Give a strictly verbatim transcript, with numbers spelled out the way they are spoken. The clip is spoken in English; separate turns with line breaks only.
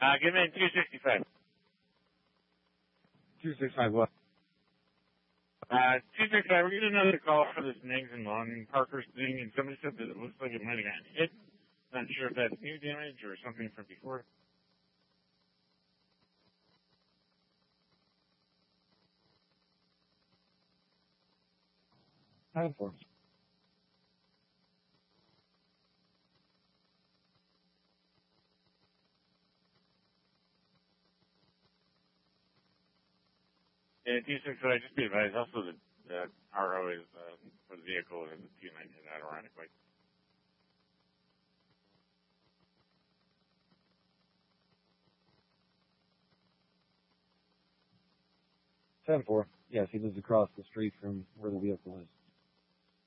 Uh, give me two sixty-five.
two sixty-five what?
Uh, two sixty-five, we're getting another call for this Nings and Long Parker thing, and somebody said that it looks like it might have gotten hit. Not sure if that's new damage or something from before.
Time for
Yeah, two sixty-five, just be advised. Also, the, the R O is, uh, for the vehicle is a two ninety, ironically.
ten four. Yes, he lives across the street from where the vehicle is.